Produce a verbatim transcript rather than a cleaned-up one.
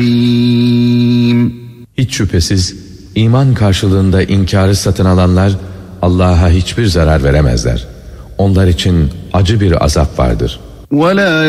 Hiç şüphesiz iman karşılığında inkarı satın alanlar Allah'a hiçbir zarar veremezler. Onlar için acı bir azap vardır. وَلَا